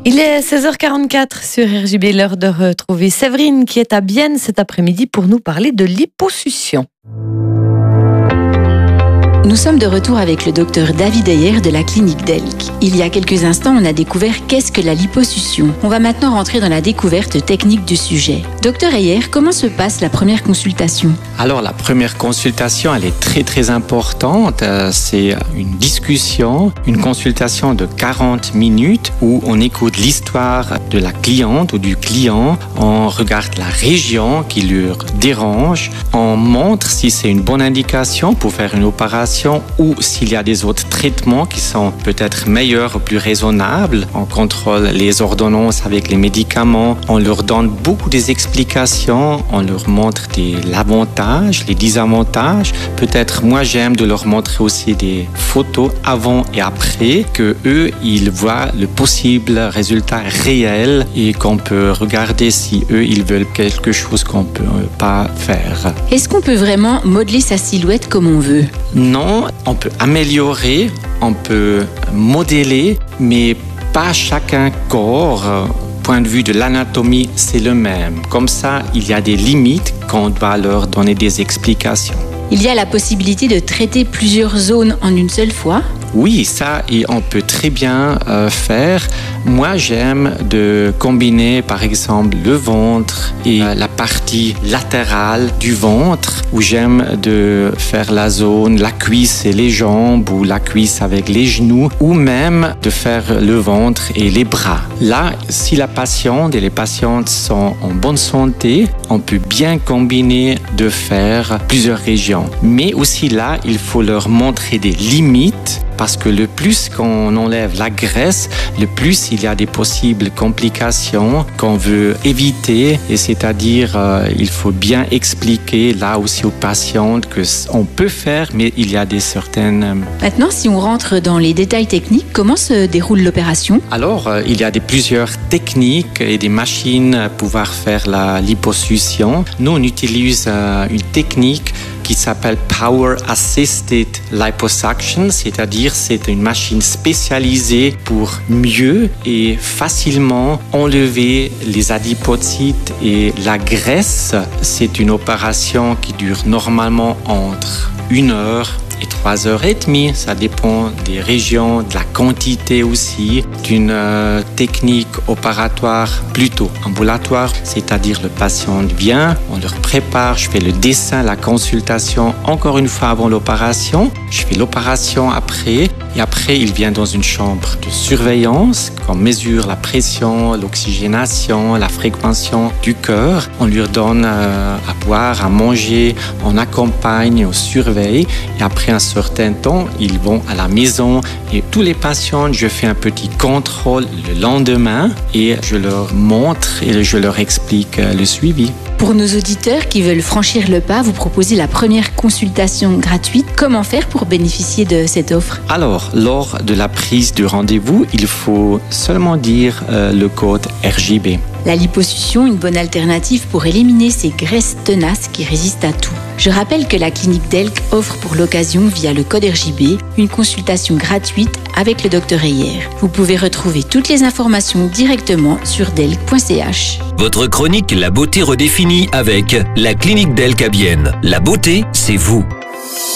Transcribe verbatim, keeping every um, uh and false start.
Il est seize heures quarante-quatre sur R J B, l'heure de retrouver Séverine qui est à Bienne cet après-midi pour nous parler de liposuction. Nous sommes de retour avec le docteur David Heyer de la clinique Delk. Il y a quelques instants, on a découvert qu'est-ce que la liposuction. On va maintenant rentrer dans la découverte technique du sujet. Docteur Heyer, comment se passe la première consultation? Alors la première consultation, elle est très très importante. C'est une discussion, une consultation de quarante minutes où on écoute l'histoire de la cliente ou du client, on regarde la région qui leur dérange, on montre si c'est une bonne indication pour faire une opération ou s'il y a des autres traitements qui sont peut-être meilleurs ou plus raisonnables. On contrôle les ordonnances avec les médicaments, on leur donne beaucoup des explications, on leur montre des avantages, les désavantages. Peut-être moi j'aime de leur montrer aussi des photos avant et après, que eux ils voient le possible résultat réel et qu'on peut regarder si eux ils veulent quelque chose qu'on peut pas faire. Est-ce qu'on peut vraiment modeler sa silhouette comme on veut? Non, on peut améliorer, on peut modeler, mais pas chacun corps. Point de vue de l'anatomie, c'est le même. Comme ça, il y a des limites qu'on doit leur donner des explications. Il y a la possibilité de traiter plusieurs zones en une seule fois? Oui, ça, et on peut très bien euh, faire. Moi, j'aime de combiner, par exemple, le ventre et euh, la partie latérale du ventre, où j'aime de faire la zone, la cuisse et les jambes, ou la cuisse avec les genoux, ou même de faire le ventre et les bras. Là, si la patiente et les patientes sont en bonne santé, on peut bien combiner de faire plusieurs régions. Mais aussi là, il faut leur montrer des limites, parce que le plus qu'on enlève la graisse, le plus il y a des possibles complications qu'on veut éviter. Et c'est-à-dire, euh, il faut bien expliquer là aussi aux patientes qu'on peut faire, mais il y a des certaines... Maintenant, si on rentre dans les détails techniques, comment se déroule l'opération? Alors, euh, il y a des, plusieurs techniques et des machines pour pouvoir faire la liposuction. Nous, on utilise euh, une technique qui s'appelle Power Assisted Liposuction, c'est-à-dire c'est une machine spécialisée pour mieux et facilement enlever les adipocytes et la graisse. C'est une opération qui dure normalement entre une heure et trois heures et demie. Ça dépend des régions, de la quantité aussi, d'une euh, technique opératoire plutôt ambulatoire, c'est-à-dire le patient vient, on leur prépare, je fais le dessin, la consultation encore une fois avant l'opération, je fais l'opération après et après il vient dans une chambre de surveillance qu'on mesure la pression, l'oxygénation, la fréquentation du cœur, on lui donne euh, à boire, à manger, on accompagne, on surveille et après un certain temps, ils vont à la maison et tous les patients, je fais un petit contrôle le lendemain et je leur montre et je leur explique le suivi. Pour nos auditeurs qui veulent franchir le pas, vous proposez la première consultation gratuite. Comment faire pour bénéficier de cette offre? Alors, lors de la prise de rendez-vous, il faut seulement dire euh, le code R J B. La liposuction, une bonne alternative pour éliminer ces graisses tenaces qui résistent à tout. Je rappelle que la clinique Delk offre pour l'occasion, via le code R J B, une consultation gratuite avec le docteur Heyer. Vous pouvez retrouver toutes les informations directement sur delk point c h. Votre chronique La beauté redéfinie avec la clinique Delk à Bienne. La beauté, c'est vous.